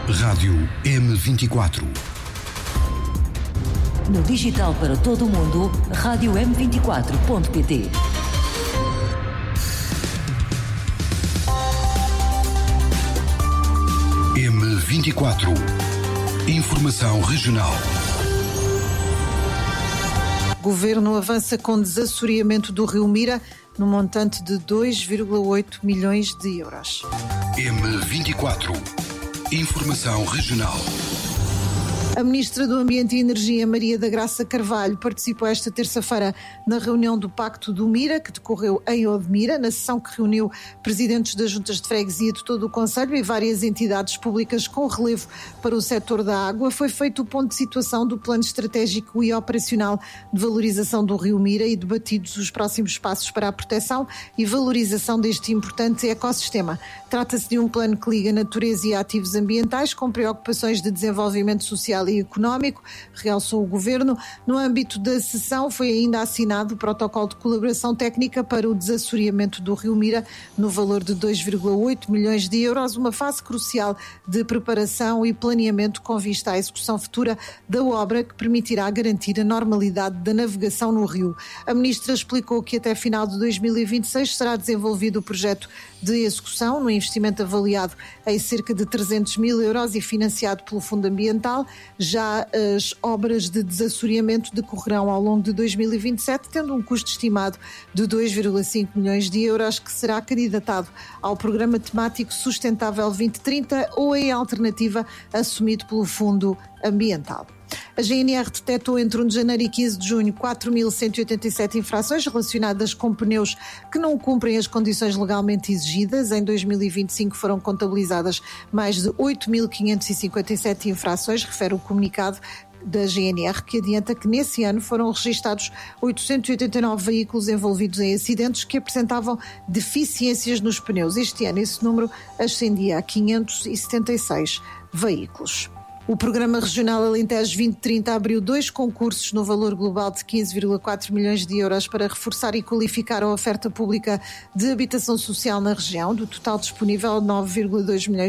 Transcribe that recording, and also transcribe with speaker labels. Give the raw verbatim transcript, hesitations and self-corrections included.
Speaker 1: Rádio M vinte e quatro.
Speaker 2: No digital para todo o mundo, rádio m vinte e quatro ponto pt.
Speaker 1: M vinte e quatro. Informação regional.
Speaker 3: Governo avança com desassoreamento do Rio Mira no montante de dois vírgula oito milhões de euros.
Speaker 1: M vinte e quatro. Informação regional.
Speaker 3: A Ministra do Ambiente e Energia, Maria da Graça Carvalho, participou esta terça-feira na reunião do Pacto do Mira, que decorreu em Odmira, na sessão que reuniu presidentes das juntas de freguesia de todo o concelho e várias entidades públicas com relevo para o setor da água. Foi feito o ponto de situação do plano estratégico e operacional de valorização do Rio Mira e debatidos os próximos passos para a proteção e valorização deste importante ecossistema. Trata-se de um plano que liga natureza e ativos ambientais com preocupações de desenvolvimento social e económico, realçou o Governo. No âmbito da sessão foi ainda assinado o protocolo de colaboração técnica para o desassoreamento do Rio Mira no valor de dois vírgula oito milhões de euros, uma fase crucial de preparação e planeamento com vista à execução futura da obra que permitirá garantir a normalidade da navegação no rio. A Ministra explicou que até final de dois mil e vinte e seis será desenvolvido o projeto de execução, no investimento avaliado em cerca de trezentos mil euros e financiado pelo Fundo Ambiental. Já as obras de desassoreamento decorrerão ao longo de dois mil e vinte e sete, tendo um custo estimado de dois vírgula cinco milhões de euros, que será candidatado ao Programa Temático Sustentável vinte trinta ou em alternativa assumido pelo Fundo Ambiental. A G N R detectou entre um de janeiro e quinze de junho quatro mil cento e oitenta e sete infrações relacionadas com pneus que não cumprem as condições legalmente exigidas. Em dois mil e vinte e cinco foram contabilizadas mais de oito mil quinhentas e cinquenta e sete infrações, refere o comunicado da G N R, que adianta que nesse ano foram registados oitocentos e oitenta e nove veículos envolvidos em acidentes que apresentavam deficiências nos pneus. Este ano esse número ascendia a quinhentos e setenta e seis veículos. O Programa Regional Alentejo vinte trinta abriu dois concursos no valor global de quinze vírgula quatro milhões de euros para reforçar e qualificar a oferta pública de habitação social na região. Do total disponível, nove vírgula dois milhões